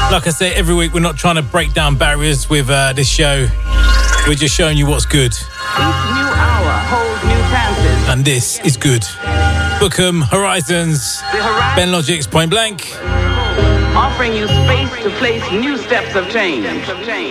Like I say, every week we're not trying to break down barriers with this show. We're just showing you what's good. Each new hour holds new chances. And this is good. Bookham, Horizons, Ben Logic's Point Blank. Offering you space to place new steps of change.